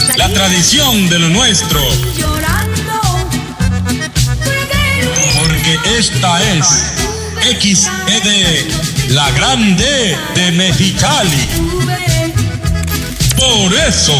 la tradición de lo nuestro. Porque esta es XED, la grande de Mexicali. Por eso.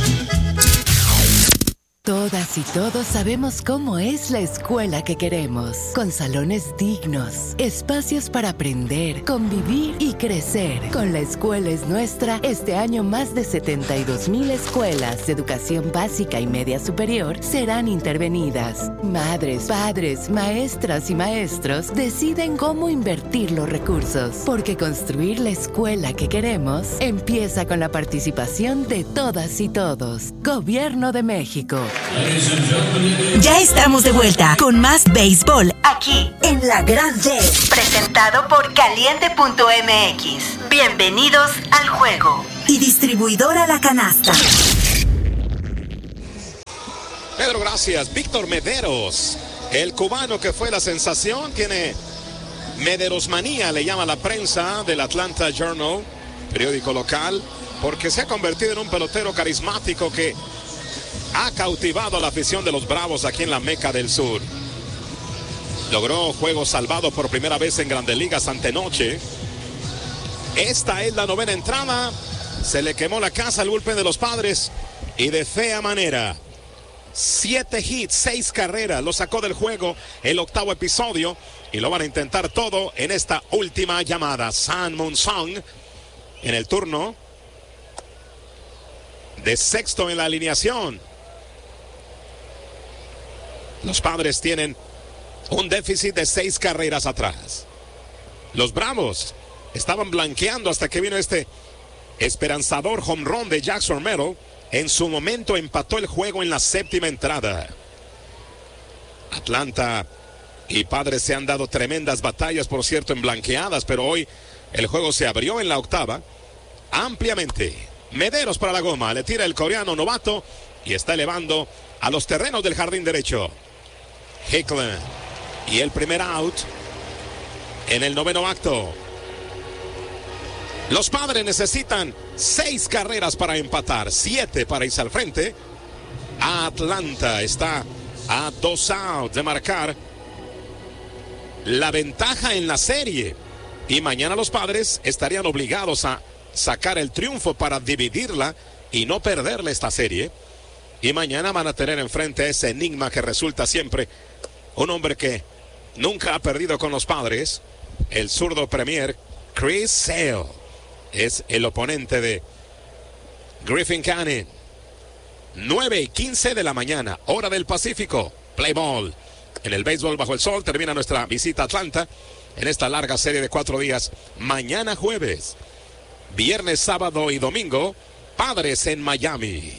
Todas y todos sabemos cómo es la escuela que queremos, con salones dignos, espacios para aprender, convivir y crecer. Con La Escuela es Nuestra, este año más de 72,000 escuelas de educación básica y media superior serán intervenidas. Madres, padres, maestras y maestros deciden cómo invertir los recursos, porque construir la escuela que queremos empieza con la participación de todas y todos. Gobierno de México. Ya estamos de vuelta con más béisbol aquí en La Grande, presentado por Caliente.mx. Bienvenidos al juego. Y distribuidora La Canasta. Pedro, gracias. Víctor Mederos, el cubano que fue la sensación, tiene Mederosmanía, le llama la prensa del Atlanta Journal, periódico local, porque se ha convertido en un pelotero carismático que ha cautivado a la afición de los Bravos aquí en la Meca del Sur. Logró juego salvado por primera vez en Grandes Ligas antenoche. Esta es la novena entrada. Se le quemó la casa al bullpen de los Padres y de fea manera. 7 hits, 6 carreras, lo sacó del juego el octavo episodio y lo van a intentar todo en esta última llamada. San Monzón en el turno de sexto en la alineación. Los Padres tienen un déficit de 6 carreras atrás. Los Bravos estaban blanqueando hasta que vino este esperanzador home run de Jackson Merrill. En su momento empató el juego en la séptima entrada. Atlanta y Padres se han dado tremendas batallas, por cierto, en blanqueadas, pero hoy el juego se abrió en la octava ampliamente. Mederos para la goma, le tira el coreano novato y está elevando a los terrenos del jardín derecho. Hicklin y el primer out en el noveno acto. Los Padres necesitan 6 carreras para empatar, 7 para irse al frente. Atlanta está a 2 outs de marcar la ventaja en la serie. Y mañana los Padres estarían obligados a sacar el triunfo para dividirla y no perderle esta serie. Y mañana van a tener enfrente a ese enigma que resulta siempre un hombre que nunca ha perdido con los Padres, el zurdo premier Chris Sale. Es el oponente de Griffin Canning. 9:15 de la mañana, hora del Pacífico. Play ball. En el béisbol bajo el sol termina nuestra visita a Atlanta en esta larga serie de 4 días. Mañana jueves, viernes, sábado y domingo, Padres en Miami.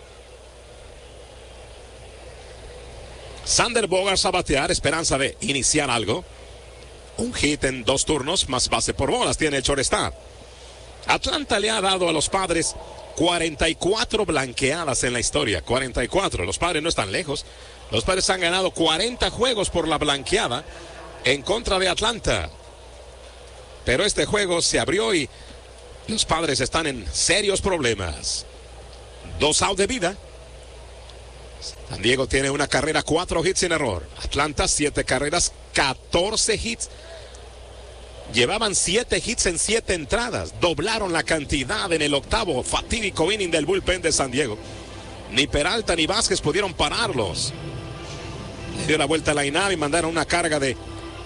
Xander Bogaerts a batear, esperanza de iniciar algo. Un hit en 2 turnos, más base por bolas tiene el shortstop. Atlanta le ha dado a los Padres 44 blanqueadas en la historia. 44, los Padres no están lejos. Los Padres han ganado 40 juegos por la blanqueada en contra de Atlanta. Pero este juego se abrió y los Padres están en serios problemas. 2 outs de vida. San Diego tiene una carrera, 4 hits sin error. Atlanta 7 carreras, 14 hits. Llevaban 7 hits en 7 entradas. Doblaron la cantidad en el octavo fatídico inning del bullpen de San Diego. Ni Peralta ni Vázquez pudieron pararlos. Le dio la vuelta a la INAV y mandaron una carga de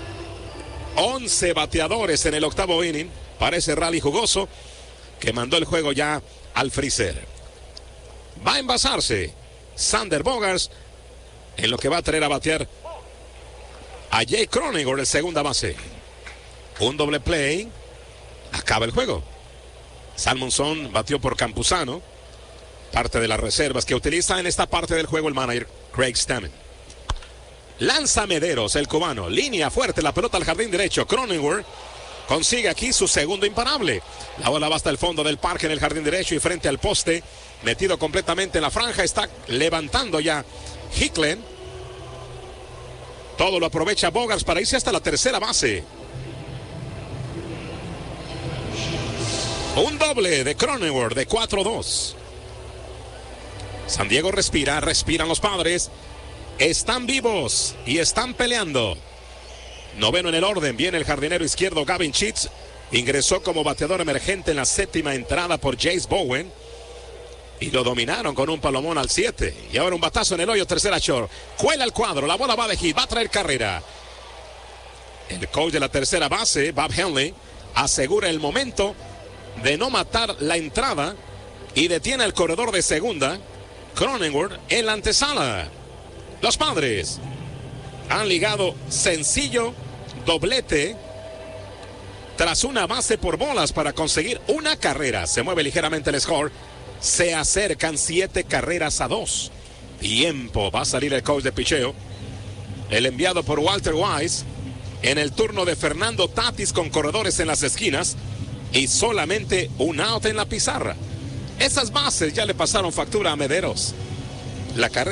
11 bateadores en el octavo inning. Parece rally jugoso que mandó el juego ya al freezer. Va a envasarse Xander Bogaerts en lo que va a traer a batear a Jake Cronenworth, el segunda base. Un doble play. Acaba el juego. Salmonson batió por Campuzano, parte de las reservas que utiliza en esta parte del juego el manager Craig Stammen. Lanza Mederos, el cubano. Línea fuerte, la pelota al jardín derecho. Cronenworth consigue aquí su segundo imparable. La bola va hasta el fondo del parque en el jardín derecho y frente al poste. Metido completamente en la franja. Está levantando ya Hicklin. Todo lo aprovecha Bogaerts para irse hasta la tercera base. Un doble de Cronenworth de 4-2. San Diego respiran los Padres. Están vivos y están peleando. Noveno en el orden, viene el jardinero izquierdo Gavin Sheets. Ingresó como bateador emergente en la séptima entrada por Jace Bowen. Y lo dominaron con un palomón al 7. Y ahora un batazo en el hoyo, tercera short. Cuela el cuadro, la bola va de hit, va a traer carrera. El coach de la tercera base, Bob Henley, asegura el momento de no matar la entrada y detiene al corredor de segunda, Cronenworth, en la antesala. Los Padres han ligado sencillo doblete tras una base por bolas para conseguir una carrera. Se mueve ligeramente el score. Se acercan 7 carreras a 2. Tiempo. Va a salir el coach de picheo. El enviado por Walter Wise. En el turno de Fernando Tatis con corredores en las esquinas. Y solamente un out en la pizarra. Esas bases ya le pasaron factura a Mederos. La carrera